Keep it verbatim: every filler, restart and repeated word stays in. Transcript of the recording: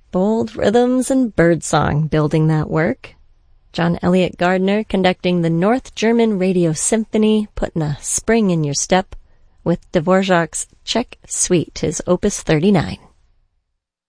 Bold rhythms and birdsong building that work. John Elliott Gardner conducting the North German Radio Symphony, putting a spring in your step with Dvorak's Czech Suite, his opus thirty-nine.